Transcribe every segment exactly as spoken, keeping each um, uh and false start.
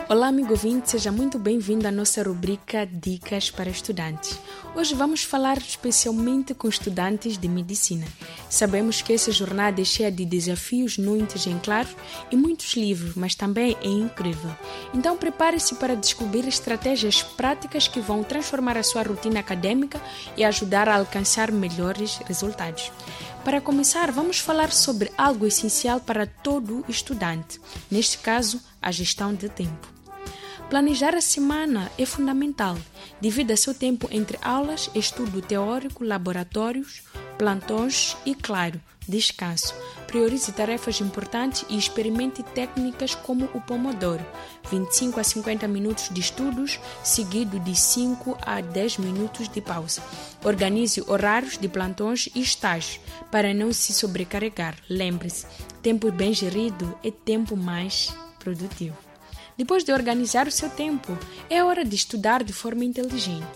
Olá, amigo ouvinte, seja muito bem-vindo à nossa rubrica Dicas para Estudantes. Hoje vamos falar especialmente com estudantes de medicina. Sabemos que essa jornada é cheia de desafios, nuances em claro e muitos livros, mas também é incrível. Então prepare-se para descobrir estratégias práticas que vão transformar a sua rotina acadêmica e ajudar a alcançar melhores resultados. Para começar, vamos falar sobre algo essencial para todo estudante, neste caso, a gestão de tempo. Planejar a semana é fundamental. Divida seu tempo entre aulas, estudo teórico, laboratórios, plantões e, claro, descanso. Priorize tarefas importantes e experimente técnicas como o Pomodoro, vinte e cinco a cinquenta minutos de estudos, seguido de cinco a dez minutos de pausa. Organize horários de plantões e estágios para não se sobrecarregar. Lembre-se, tempo bem gerido é tempo mais produtivo. Depois de organizar o seu tempo, é hora de estudar de forma inteligente.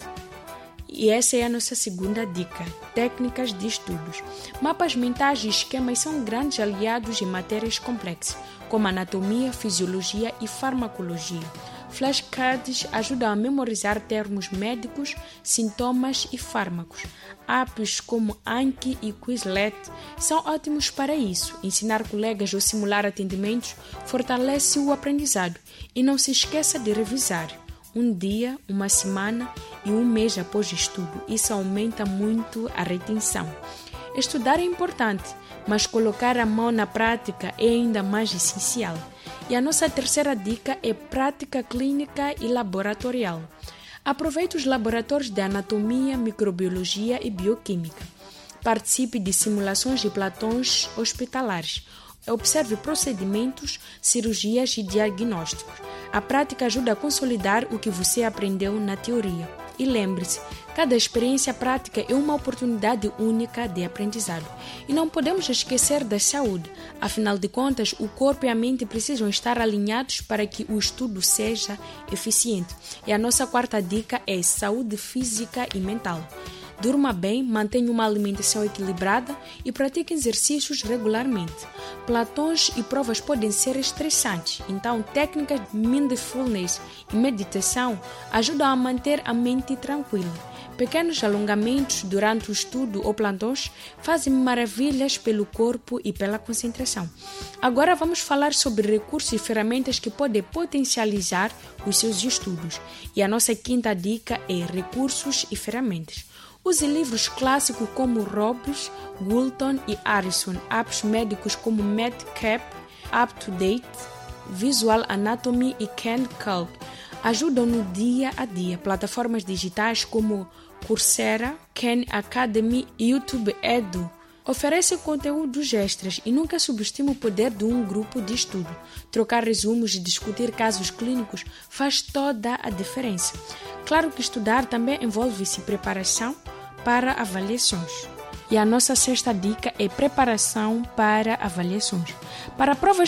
E essa é a nossa segunda dica, técnicas de estudos. Mapas mentais e esquemas são grandes aliados em matérias complexas, como anatomia, fisiologia e farmacologia. Flashcards ajudam a memorizar termos médicos, sintomas e fármacos. Apps como Anki e Quizlet são ótimos para isso. Ensinar colegas ou simular atendimentos fortalece o aprendizado. E não se esqueça de revisar. Um dia, uma semana e um mês após o estudo. Isso aumenta muito a retenção. Estudar é importante, mas colocar a mão na prática é ainda mais essencial. E a nossa terceira dica é prática clínica e laboratorial. Aproveite os laboratórios de anatomia, microbiologia e bioquímica. Participe de simulações de plantões hospitalares. Observe procedimentos, cirurgias e diagnósticos. A prática ajuda a consolidar o que você aprendeu na teoria. E lembre-se, cada experiência prática é uma oportunidade única de aprendizado. E não podemos esquecer da saúde. Afinal de contas, o corpo e a mente precisam estar alinhados para que o estudo seja eficiente. E a nossa quarta dica é saúde física e mental. Durma bem, mantenha uma alimentação equilibrada e pratique exercícios regularmente. Plantões e provas podem ser estressantes, então técnicas de mindfulness e meditação ajudam a manter a mente tranquila. Pequenos alongamentos durante o estudo ou plantões fazem maravilhas pelo corpo e pela concentração. Agora vamos falar sobre recursos e ferramentas que podem potencializar os seus estudos. E a nossa quinta dica é recursos e ferramentas. Use livros clássicos como Robbins, Woolton e Harrison, apps médicos como MedCap, Up to Date, Visual Anatomy e CanCalc ajudam no dia a dia. Plataformas digitais como Coursera, Khan Academy e YouTube Edu oferecem conteúdos extras e nunca subestime o poder de um grupo de estudo. Trocar resumos e discutir casos clínicos faz toda a diferença. Claro que estudar também envolve-se preparação para avaliações. E a nossa sexta dica é preparação para avaliações. Para provas